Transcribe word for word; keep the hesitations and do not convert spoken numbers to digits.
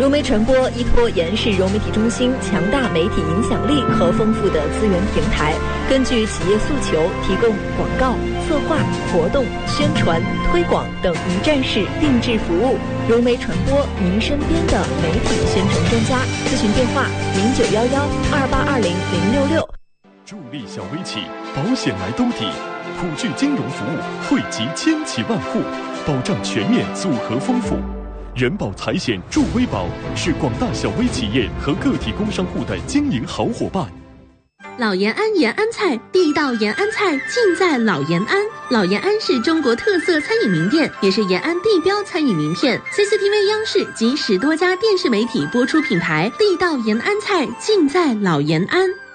融媒传播依托延世融媒体中心强大媒体影响力和丰富的资源平台，根据企业诉求，提供广告、策划、活动、宣传、推广等一站式定制服务。融媒传播，您身边的媒体宣传专家。咨询电话：零九幺幺二八二零零六六。 助力小微企，保险来兜底，普聚金融服务惠及千企万户，保障全面，组合丰富。人保财险助微保是广大小微企业和个体工商户的经营好伙伴。 老延安延安菜，地道延安菜尽在老延安。老延安是中国特色餐饮名店，也是延安地标餐饮名片。C C T V 央视及十多家电视媒体播出品牌，地道延安菜尽在老延安。